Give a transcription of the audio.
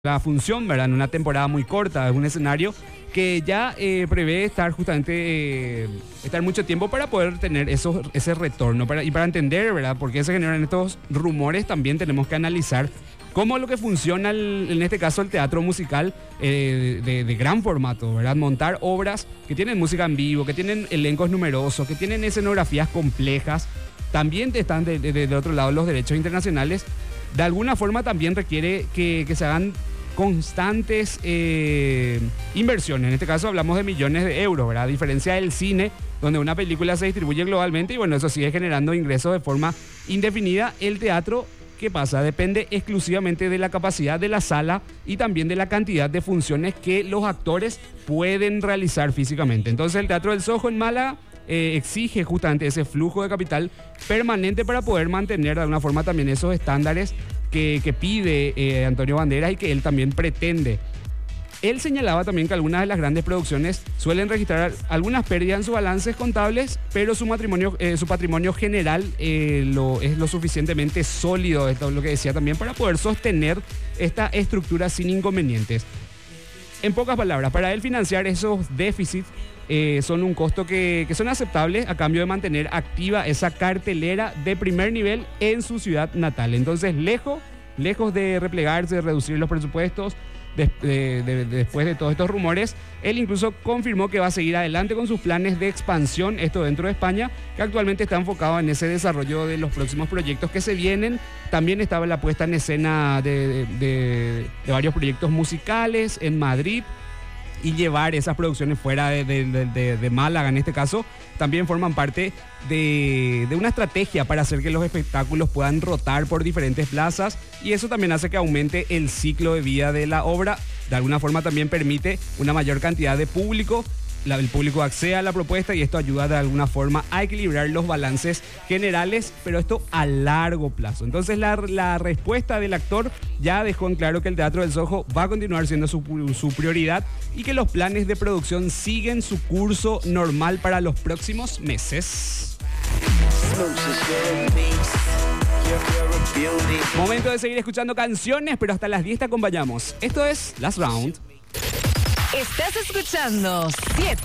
la función, ¿verdad? En una temporada muy corta, es un escenario que ya prevé estar justamente, estar mucho tiempo para poder tener ese retorno. Y para entender, ¿verdad?, por qué se generan estos rumores, también tenemos que analizar cómo lo que funciona, en este caso, el teatro musical de gran formato, ¿verdad? Montar obras que tienen música en vivo, que tienen elencos numerosos, que tienen escenografías complejas. También están del otro lado los derechos internacionales. De alguna forma también requiere que se hagan constantes inversiones. En este caso hablamos de millones de euros, ¿verdad? A diferencia del cine, donde una película se distribuye globalmente y bueno, eso sigue generando ingresos de forma indefinida. El teatro, ¿qué pasa? Depende exclusivamente de la capacidad de la sala y también de la cantidad de funciones que los actores pueden realizar físicamente. Entonces el Teatro del Soho en Málaga exige justamente ese flujo de capital permanente para poder mantener de alguna forma también esos estándares que pide Antonio Banderas y que él también pretende. Él señalaba también que algunas de las grandes producciones suelen registrar algunas pérdidas en sus balances contables, pero su patrimonio general es lo suficientemente sólido, esto es lo que decía también, para poder sostener esta estructura sin inconvenientes. En pocas palabras, para él financiar esos déficits son un costo que son aceptables a cambio de mantener activa esa cartelera de primer nivel en su ciudad natal. Entonces, lejos de replegarse, de reducir los presupuestos, después de todos estos rumores, él incluso confirmó que va a seguir adelante con sus planes de expansión, esto dentro de España, que actualmente está enfocado en ese desarrollo de los próximos proyectos que se vienen. También estaba la puesta en escena de varios proyectos musicales en Madrid, y llevar esas producciones fuera de Málaga, en este caso, también forman parte de una estrategia para hacer que los espectáculos puedan rotar por diferentes plazas, y eso también hace que aumente el ciclo de vida de la obra. De alguna forma también permite una mayor cantidad de público. El público accede a la propuesta y esto ayuda de alguna forma a equilibrar los balances generales, pero esto a largo plazo. Entonces la respuesta del actor ya dejó en claro que el Teatro del Soho va a continuar siendo su prioridad y que los planes de producción siguen su curso normal para los próximos meses. Momento de seguir escuchando canciones, pero hasta las 10 te acompañamos. Esto es Last Round. Estás escuchando 7.